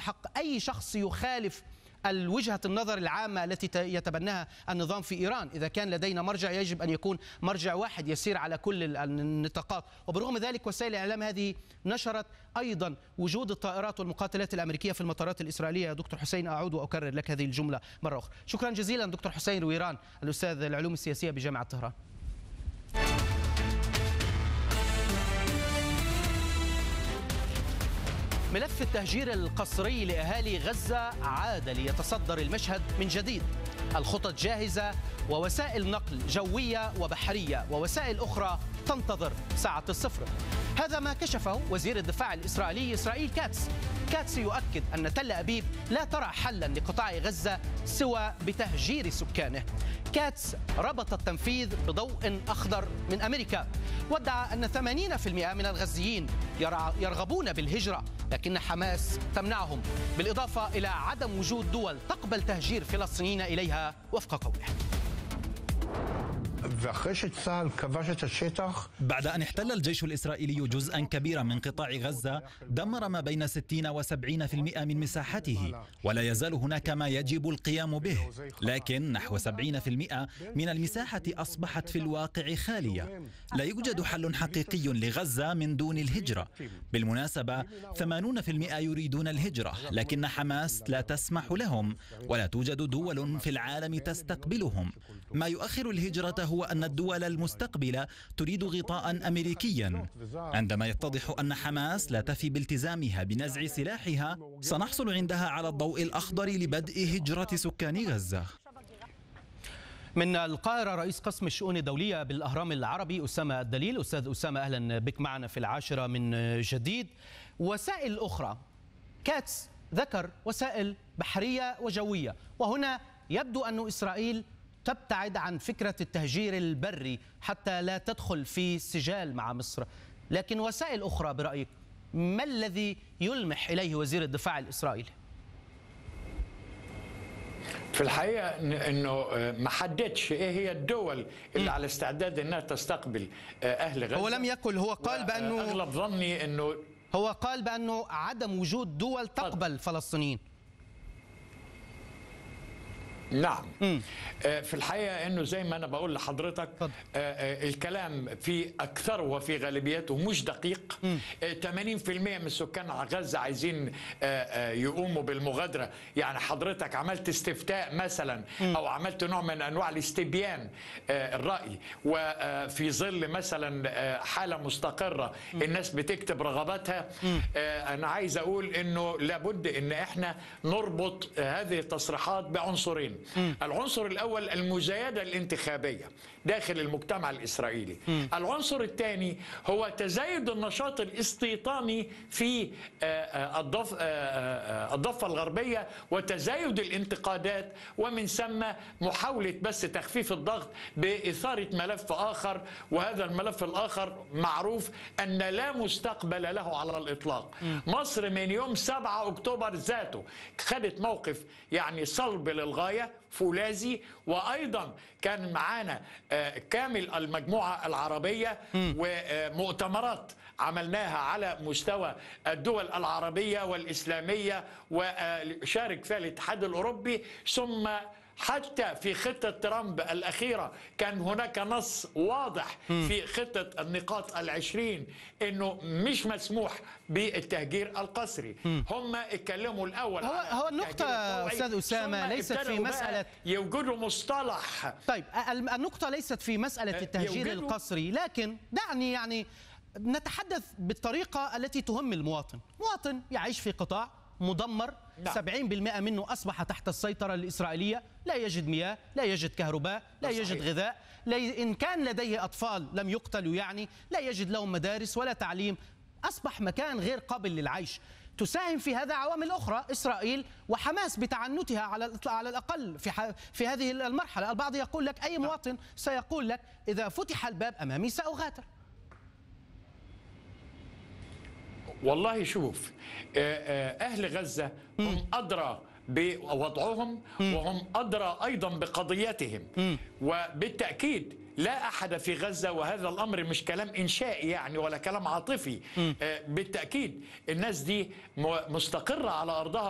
بحق أي شخص يخالف الوجهة النظر العامة التي يتبناها النظام في إيران. إذا كان لدينا مرجع يجب أن يكون مرجع واحد يسير على كل النطاقات. وبرغم ذلك وسائل الإعلام هذه نشرت أيضا وجود الطائرات والمقاتلات الأمريكية في المطارات الإسرائيلية. يا دكتور حسين، أعود وأكرر لك هذه الجملة مرة أخرى. شكرا جزيلا دكتور حسين رويران، الأستاذ العلوم السياسية بجامعة طهران. ملف التهجير القسري لأهالي غزة عاد ليتصدر المشهد من جديد. الخطط جاهزة ووسائل نقل جوية وبحرية ووسائل أخرى تنتظر ساعة الصفر. هذا ما كشفه وزير الدفاع الإسرائيلي إسرائيل كاتس يؤكد أن تل أبيب لا ترى حلا لقطاع غزة سوى بتهجير سكانه. كاتس ربط التنفيذ بضوء أخضر من أمريكا، وادعى أن 80% من الغزيين يرغبون بالهجرة لكن حماس تمنعهم، بالإضافة إلى عدم وجود دول تقبل تهجير فلسطينيين إليها وفق قوله. بعد أن احتل الجيش الإسرائيلي جزءا كبيرا من قطاع غزة، دمر ما بين 60 و70% من مساحته، ولا يزال هناك ما يجب القيام به، لكن نحو 70% من المساحة أصبحت في الواقع خالية. لا يوجد حل حقيقي لغزة من دون الهجرة. بالمناسبة 80% يريدون الهجرة، لكن حماس لا تسمح لهم، ولا توجد دول في العالم تستقبلهم. ما يؤخر الهجرة هو أن الدول المستقبلة تريد غطاء أمريكيا. عندما يتضح أن حماس لا تفي بالتزامها بنزع سلاحها، سنحصل عندها على الضوء الأخضر لبدء هجرة سكان غزة. من القاهرة رئيس قسم الشؤون الدولية بالأهرام العربي أسامة الدليل. أستاذ أسامة، أهلا بك معنا في العاشرة من جديد. وسائل أخرى، كاتس ذكر وسائل بحرية وجوية، وهنا يبدو أن إسرائيل تبتعد عن فكرة التهجير البري حتى لا تدخل في سجال مع مصر. لكن وسائل أخرى برأيك ما الذي يلمح إليه وزير الدفاع الإسرائيلي؟ في الحقيقة أنه ما حددش إيه هي الدول اللي على استعداد أنها تستقبل أهل غزة. هو لم يقل، هو قال بأنه أغلب ظني أنه هو قال بأنه عدم وجود دول تقبل فلسطينيين. نعم. في الحقيقة أنه زي ما أنا بقول لحضرتك الكلام في أكثر وفي غالبيته مش دقيق. 80% من سكان غزة عايزين يقوموا بالمغادرة. يعني حضرتك عملت استفتاء مثلا أو عملت نوع من أنواع الاستبيان الرأي، وفي ظل مثلا حالة مستقرة الناس بتكتب رغباتها. أنا عايز أقول أنه لابد أن احنا نربط هذه التصريحات بعنصرين. العنصر الأول المزايدة الانتخابية داخل المجتمع الإسرائيلي. العنصر الثاني هو تزايد النشاط الاستيطاني في الضفة الغربية وتزايد الانتقادات، ومن ثم محاولة بس تخفيف الضغط بإثارة ملف آخر، وهذا الملف الآخر معروف أن لا مستقبل له على الإطلاق. مصر من يوم 7 أكتوبر ذاته خدت موقف يعني صلب للغاية فولاذي، وأيضا كان معانا كامل المجموعة العربية ومؤتمرات عملناها على مستوى الدول العربية والإسلامية، وشارك فيها الاتحاد الأوروبي. ثم حتى في خطة ترامب الأخيرة كان هناك نص واضح في خطة النقاط 20 أنه مش مسموح بالتهجير القسري. هم اتكلموا الأول هو النقطة أستاذ أسامة ليست في مسألة يوجدوا مصطلح. طيب النقطة ليست في مسألة التهجير القسري، لكن دعني يعني نتحدث بالطريقة التي تهم المواطن. مواطن يعيش في قطاع مدمر، 70% منه أصبح تحت السيطرة الإسرائيلية، لا يجد مياه، لا يجد كهرباء، لا يجد غذاء، إن كان لديه أطفال لم يقتلوا، يعني لا يجد لهم مدارس ولا تعليم، أصبح مكان غير قابل للعيش. تساهم في هذا عوامل أخرى، إسرائيل وحماس بتعنتها على الأقل في هذه المرحلة. البعض يقول لك، أي مواطن سيقول لك إذا فتح الباب أمامي سأغادر. والله شوف، أهل غزة هم أدرى بوضعهم وهم أدرى أيضا بقضيتهم، وبالتأكيد لا أحد في غزة، وهذا الأمر مش كلام إنشائي يعني ولا كلام عاطفي، بالتأكيد الناس دي مستقرة على أرضها.